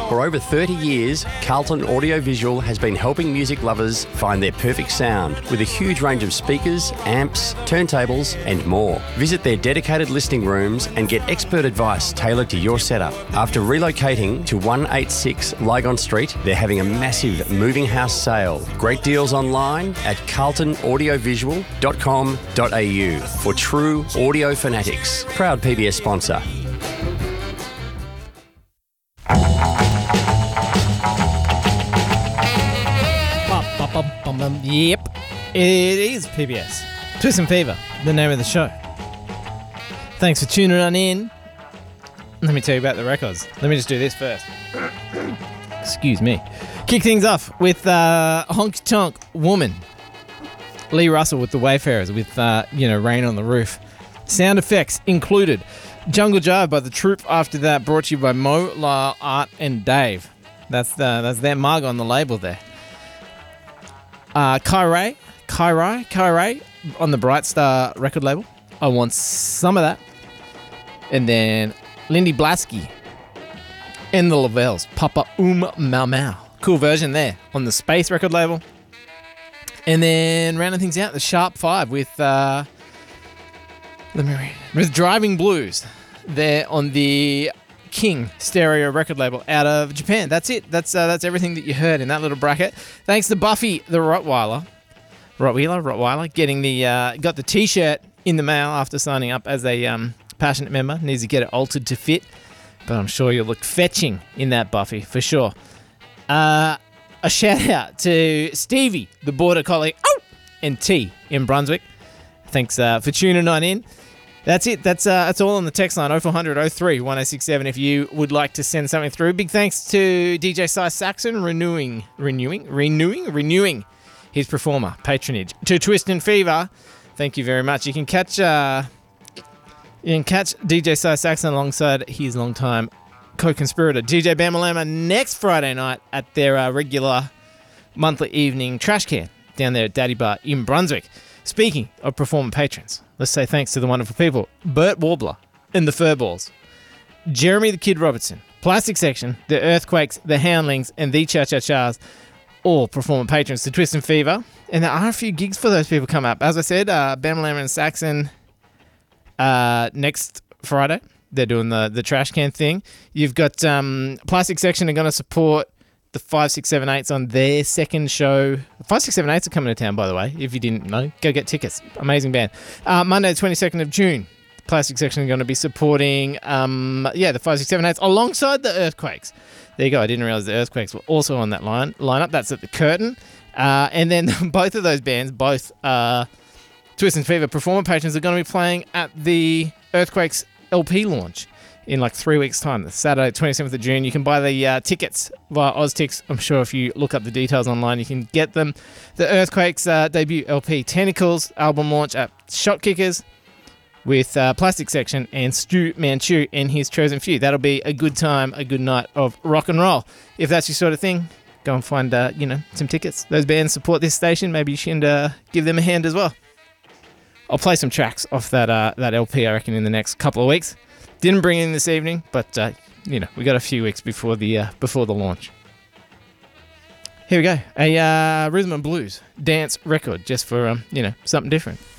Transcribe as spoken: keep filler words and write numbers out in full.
For over thirty years, Carlton Audiovisual has been helping music lovers find their perfect sound with a huge range of speakers, amps, turntables and more. Visit their dedicated listening rooms and get expert advice tailored to your setup. After relocating to one eighty-six Lygon Street, they're having a massive moving house sale. Great deals online at carlton audiovisual dot com dot a u for true audio fanatics. Proud P B S sponsor. Yep, it is P B S. Twist and Fever, the name of the show. Thanks for tuning on in. Let me tell you about the records. Let me just do this first. Excuse me. Kick things off with uh, Honky Tonk Woman. Lee Russell with the Wayfarers with, uh, you know, Rain on the Roof. Sound effects included. Jungle Jive by The Troop. After that, brought to you by Mo, Lyle, Art and Dave. That's the, that's their mug on the label there. Uh, Kyrie, Kyrie, Kyrie on the Bright Star record label. I want some of that. And then Lindy Blasky and the Lavells. Papa Um Mau Mau. Cool version there on the Space record label. And then rounding things out, the Sharp Five with uh, let me read with Driving Blues. There on the King Stereo record label out of Japan. That's it. That's uh, that's everything that you heard in that little bracket. Thanks to Buffy the Rottweiler, Rottweiler, Rottweiler, getting the uh, got the T-shirt in the mail after signing up as a um, passionate member. Needs to get it altered to fit, but I'm sure you'll look fetching in that, Buffy, for sure. Uh, a shout out to Stevie, the border collie, oh, and T in Brunswick. Thanks uh, for tuning on in. That's it. That's uh, that's all on the text line, oh four hundred oh three one oh six seven if you would like to send something through. Big thanks to D J Cy Saxon renewing, renewing, renewing, renewing his performer patronage to Twist and Fever. Thank you very much. You can catch uh, you can catch D J Cy Saxon alongside his longtime co-conspirator D J Bamalama next Friday night at their uh, regular monthly evening trash can down there at Daddy Bar in Brunswick. Speaking of performer patrons, let's say thanks to the wonderful people, Bert Warbler and the Furballs, Jeremy the Kid Robertson, Plastic Section, the Earthquakes, the Houndlings, and the Cha-Cha-Chas, all performer patrons to Twist and Fever. And there are a few gigs for those people come up. As I said, uh, Bamalama and Saxon uh, next Friday. They're doing the, the trash can thing. You've got um, Plastic Section are going to support the five six seven eights on their second show. five six seven eights are coming to town, by the way. If you didn't know, go get tickets. Amazing band. Uh, Monday, the twenty-second of June, Plastic Section are going to be supporting, um, yeah, the five six seven eights alongside the Earthquakes. There you go. I didn't realize the Earthquakes were also on that line lineup. That's at the Curtain. Uh, and then both of those bands, both uh, Twist and Fever performer patrons, are going to be playing at the Earthquakes L P launch in like three weeks' time. The Saturday, twenty-seventh of June. You can buy the uh, tickets via OzTix. I'm sure if you look up the details online, you can get them. The Earthquakes uh, debut L P Tentacles album launch at Shot Kickers with uh, Plastic Section and Stu Manchu and his chosen few. That'll be a good time, a good night of rock and roll. If that's your sort of thing, go and find uh, you know some tickets. Those bands support this station. Maybe you should uh, give them a hand as well. I'll play some tracks off that uh, that L P, I reckon, in the next couple of weeks. Didn't bring it in this evening, but uh, you know we got a few weeks before the uh, before the launch. Here we go, a uh, rhythm and blues dance record, just for um, you know something different.